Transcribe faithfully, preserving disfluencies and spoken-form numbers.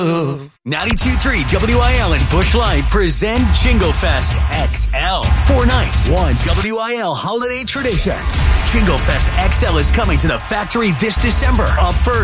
ninety-two point three W I L and Busch Light present Jingle Fest X L. Four nights, one W I L holiday tradition. Jingle Fest X L is coming to the factory this December. Up first.